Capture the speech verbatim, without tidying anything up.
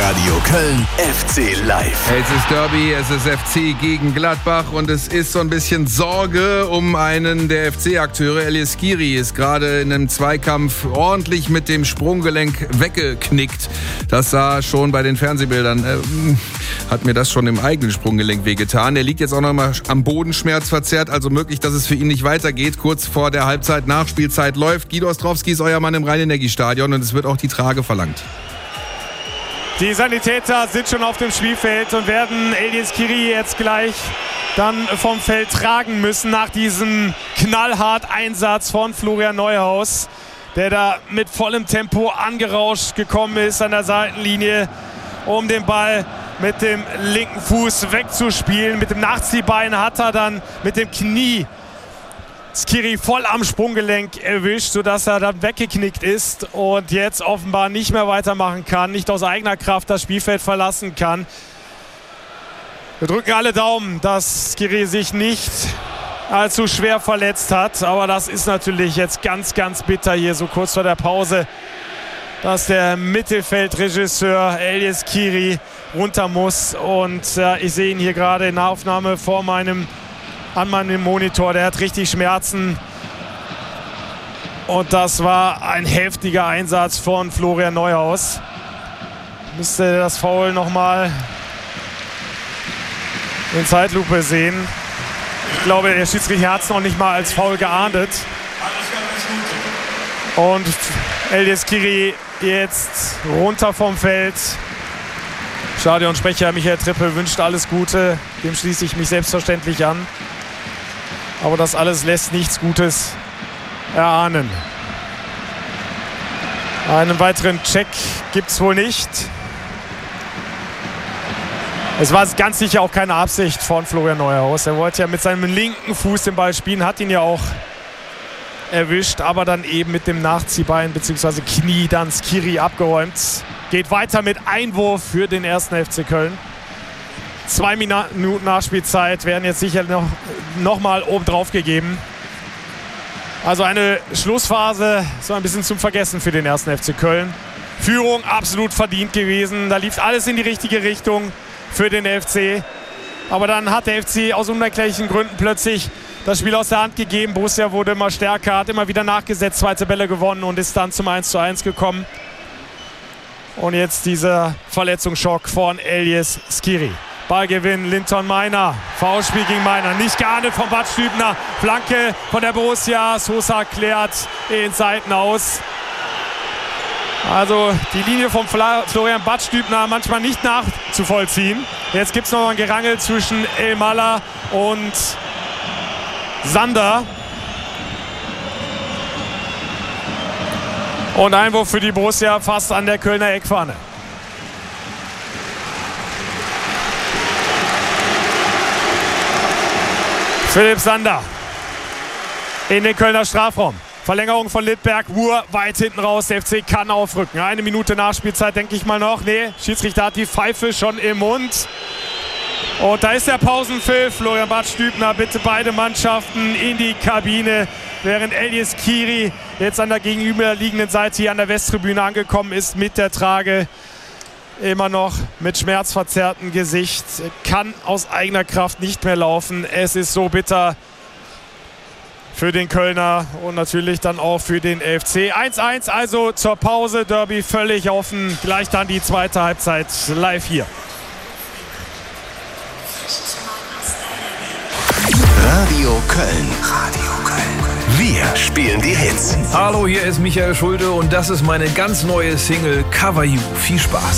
Radio Köln F C Live. Es ist Derby, es ist F C gegen Gladbach und es ist so ein bisschen Sorge um einen der F C-Akteure. Elias Skiri ist gerade in einem Zweikampf ordentlich mit dem Sprunggelenk weggeknickt. Das sah schon bei den Fernsehbildern, äh, hat mir das schon im eigenen Sprunggelenk wehgetan. Er liegt jetzt auch noch mal am Boden, schmerzverzerrt, also möglich, dass es für ihn nicht weitergeht. Kurz vor der Halbzeit, Nachspielzeit läuft. Guido Ostrowski ist euer Mann im Rhein-Energiestadion und es wird auch die Trage verlangt. Die Sanitäter sind schon auf dem Spielfeld und werden Elias Skiri jetzt gleich dann vom Feld tragen müssen nach diesem knallhart Einsatz von Florian Neuhaus, der da mit vollem Tempo angerauscht gekommen ist an der Seitenlinie, um den Ball mit dem linken Fuß wegzuspielen. Mit dem Nachziehbein hat er dann mit dem Knie Skiri voll am Sprunggelenk erwischt, sodass er dann weggeknickt ist und jetzt offenbar nicht mehr weitermachen kann, nicht aus eigener Kraft das Spielfeld verlassen kann. Wir drücken alle Daumen, dass Skiri sich nicht allzu schwer verletzt hat, aber das ist natürlich jetzt ganz, ganz bitter hier so kurz vor der Pause, dass der Mittelfeldregisseur Elias Skiri runter muss und äh, ich sehe ihn hier gerade in der Aufnahme vor meinem an meinem Monitor, der hat richtig Schmerzen und das war ein heftiger Einsatz von Florian Neuhaus. Müsste das Foul nochmal in Zeitlupe sehen. Ich glaube, der Schiedsrichter hat es noch nicht mal als Foul geahndet. Und Elias Skiri jetzt runter vom Feld. Stadionsprecher Michael Trippel wünscht alles Gute, dem schließe ich mich selbstverständlich an. Aber das alles lässt nichts Gutes erahnen. Einen weiteren Check gibt es wohl nicht. Es war ganz sicher auch keine Absicht von Florian Neuhaus. Er wollte ja mit seinem linken Fuß den Ball spielen, hat ihn ja auch erwischt, aber dann eben mit dem Nachziehbein bzw. Knie dann Skiri abgeräumt. Geht weiter mit Einwurf für den ersten F C Köln. Zwei Minuten Nachspielzeit werden jetzt sicher noch, noch mal oben drauf gegeben. Also eine Schlussphase so ein bisschen zum Vergessen für den ersten F C Köln. Führung absolut verdient gewesen. Da lief alles in die richtige Richtung für den F C. Aber dann hat der F C aus unerklärlichen Gründen plötzlich das Spiel aus der Hand gegeben. Borussia wurde immer stärker, hat immer wieder nachgesetzt, zweite Bälle gewonnen und ist dann zum eins zu eins gekommen. Und jetzt dieser Verletzungsschock von Elias Skiri. Ballgewinn Linton Meiner, Foulspiel gegen Meiner, nicht geahndet von Bad Stübner, Flanke von der Borussia, Sosa klärt in Seiten aus. Also die Linie von Florian Bad Stübner manchmal nicht nachzuvollziehen. Jetzt gibt es noch ein Gerangel zwischen Elmalah und Sander. Und Einwurf für die Borussia fast an der Kölner Eckfahne. Philipp Sander in den Kölner Strafraum. Verlängerung von Littberg, Wur weit hinten raus. Der F C kann aufrücken. Eine Minute Nachspielzeit, denke ich mal noch. Nee, Schiedsrichter hat die Pfeife schon im Mund. Und da ist der Pausenpfiff. Florian Bad Stübner, bitte beide Mannschaften in die Kabine. Während Elias Skiri jetzt an der gegenüberliegenden Seite hier an der Westtribüne angekommen ist mit der Trage. Immer noch mit schmerzverzerrtem Gesicht, kann aus eigener Kraft nicht mehr laufen. Es ist so bitter für den Kölner und natürlich dann auch für den F C. eins eins also zur Pause, Derby völlig offen. Gleich dann die zweite Halbzeit live hier. Radio Köln. Radio Köln. Wir spielen die Hits. Hallo, hier ist Michael Schulte und das ist meine ganz neue Single Cover You. Viel Spaß.